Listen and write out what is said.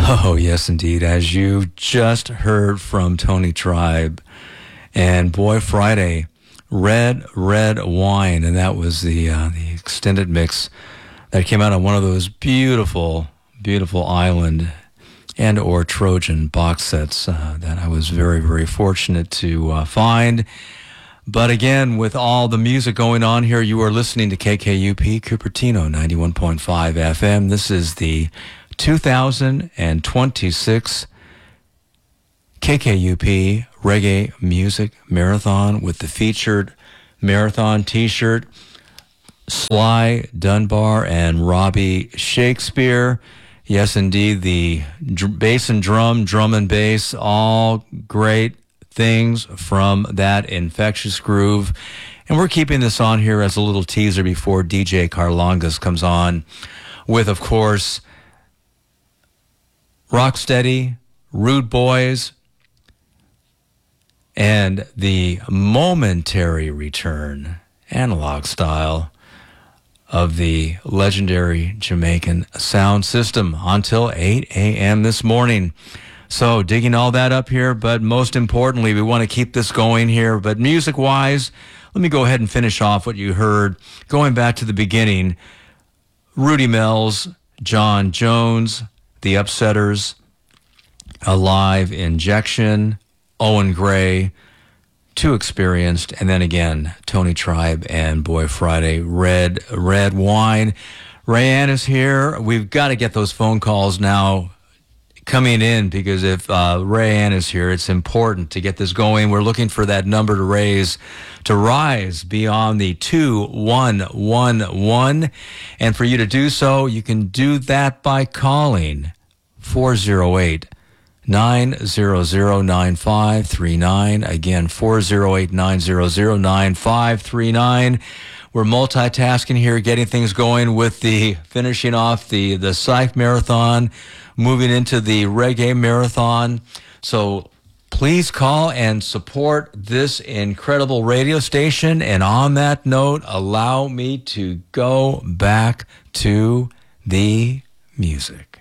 Oh, yes, indeed. As you just heard from Tony Tribe and Boy Friday, Red Wine. And that was the extended mix that came out on one of those beautiful, beautiful Island and or Trojan box sets that I was very, very fortunate to find. But again, with all the music going on here, you are listening to KKUP Cupertino 91.5 FM. This is the 2026 KKUP Reggae Music Marathon with the featured marathon t-shirt, Sly Dunbar and Robbie Shakespeare. Yes, indeed, the bass and drum and bass, all great things from that infectious groove. And we're keeping this on here as a little teaser before DJ Carlongas comes on with, of course, Rocksteady, Rude Boys, and the momentary return, analog style, of the legendary Jamaican sound system until 8 a.m. this morning. So digging all that up here, but most importantly, we want to keep this going here. But music-wise, let me go ahead and finish off what you heard. Going back to the beginning, Rudy Mells, John Jones, The Upsetters, Alive Injection, Owen Gray, Too Experienced, and then again, Tony Tribe and Boy Friday, Red Wine. Rayanne is here. We've got to get those phone calls now coming in, because if Rayanne is here, it's important to get this going. We're looking for that number to rise beyond the 2111. And for you to do so, you can do that by calling 408-900-9539. Again, 408-900-9539. We're multitasking here, getting things going with the finishing off the Psych Marathon, moving into the Reggae Marathon. So please call and support this incredible radio station. And on that note, allow me to go back to the music.